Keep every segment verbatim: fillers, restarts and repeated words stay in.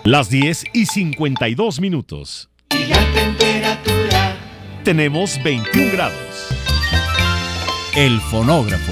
Las diez y cincuenta y dos minutos. Y la temperatura. Tenemos veintiún grados. El fonógrafo.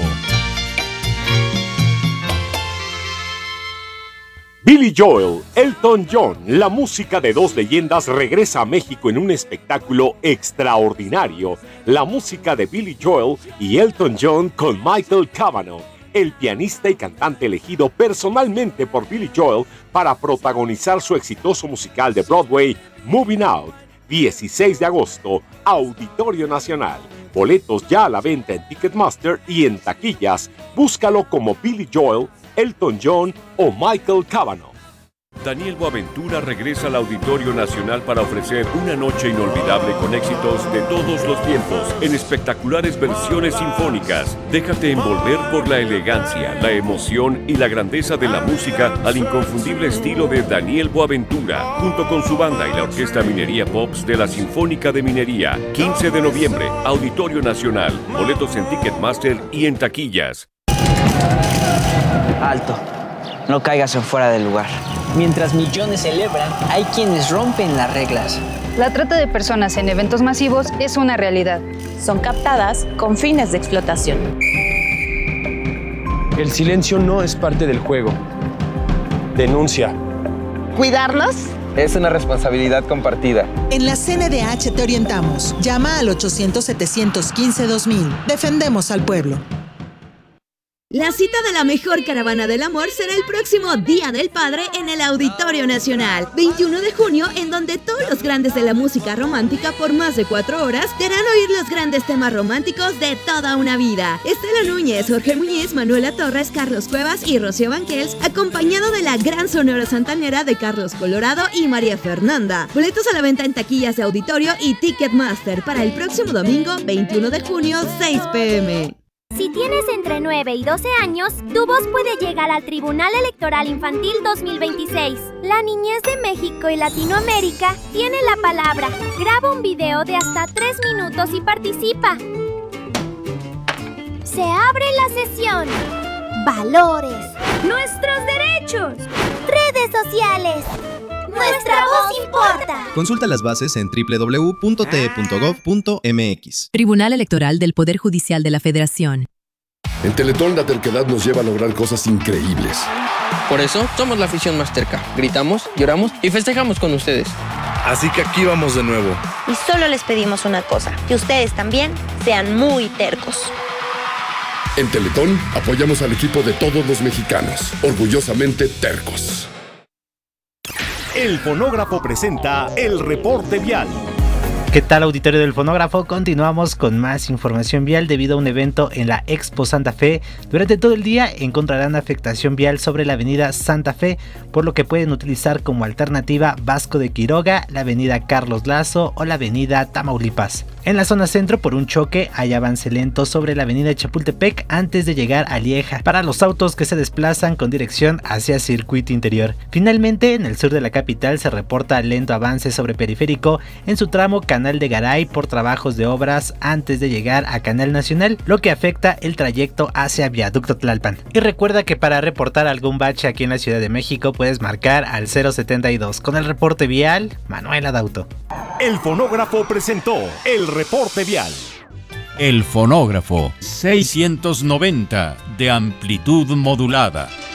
Billy Joel, Elton John, la música de dos leyendas regresa a México en un espectáculo extraordinario. La música de Billy Joel y Elton John con Michael Cavanaugh, el pianista y cantante elegido personalmente por Billy Joel para protagonizar su exitoso musical de Broadway, Moving Out. dieciséis de agosto, Auditorio Nacional. Boletos ya a la venta en Ticketmaster y en taquillas. Búscalo como Billy Joel, Elton John o Michael Cavanaugh. Daniel Boaventura regresa al Auditorio Nacional para ofrecer una noche inolvidable con éxitos de todos los tiempos en espectaculares versiones sinfónicas. Déjate envolver por la elegancia, la emoción y la grandeza de la música al inconfundible estilo de Daniel Boaventura, junto con su banda y la Orquesta Minería Pops de la Sinfónica de Minería. quince de noviembre, Auditorio Nacional. Boletos en Ticketmaster y en taquillas. Alto. No caigas en fuera del lugar. Mientras millones celebran, hay quienes rompen las reglas. La trata de personas en eventos masivos es una realidad. Son captadas con fines de explotación. El silencio no es parte del juego. Denuncia. ¿Cuidarnos? Es una responsabilidad compartida. En la C N D H te orientamos. Llama al ochocientos, setecientos quince, dos mil. Defendemos al pueblo. La cita de la mejor caravana del amor será el próximo Día del Padre en el Auditorio Nacional, veintiuno de junio, en donde todos los grandes de la música romántica por más de cuatro horas te harán oír los grandes temas románticos de toda una vida. Estela Núñez, Jorge Muñiz, Manuela Torres, Carlos Cuevas y Rocío Banquels, acompañado de la gran sonora santanera de Carlos Colorado y María Fernanda. Boletos a la venta en taquillas de Auditorio y Ticketmaster para el próximo domingo, veintiuno de junio, seis pe eme. Si tienes entre nueve y doce años, tu voz puede llegar al Tribunal Electoral Infantil dos mil veintiséis. La niñez de México y Latinoamérica tiene la palabra. Graba un video de hasta tres minutos y participa. Se abre la sesión. Valores. Nuestros derechos. Redes sociales. Nuestra voz importa. Consulta las bases en doble u doble u doble u punto t e punto gov punto m x. Tribunal Electoral del Poder Judicial de la Federación. En Teletón la terquedad nos lleva a lograr cosas increíbles. Por eso somos la afición más terca. Gritamos, lloramos y festejamos con ustedes. Así que aquí vamos de nuevo. Y solo les pedimos una cosa, que ustedes también sean muy tercos. En Teletón apoyamos al equipo de todos los mexicanos, orgullosamente tercos. El Fonógrafo presenta el reporte vial. ¿Qué tal, auditorio del Fonógrafo? Continuamos con más información vial debido a un evento en la Expo Santa Fe. Durante todo el día encontrarán afectación vial sobre la avenida Santa Fe, por lo que pueden utilizar como alternativa Vasco de Quiroga, la avenida Carlos Lazo o la avenida Tamaulipas. En la zona centro, por un choque, hay avance lento sobre la avenida Chapultepec antes de llegar a Lieja, para los autos que se desplazan con dirección hacia circuito interior. Finalmente, en el sur de la capital se reporta lento avance sobre Periférico en su tramo Canal de Garay por trabajos de obras antes de llegar a Canal Nacional, lo que afecta el trayecto hacia Viaducto Tlalpan. Y recuerda que para reportar algún bache aquí en la Ciudad de México puedes marcar al cero setenta y dos. Con el reporte vial, Manuel Adauto. El Fonógrafo presentó el reporte vial. El Fonógrafo seiscientos noventa de amplitud modulada.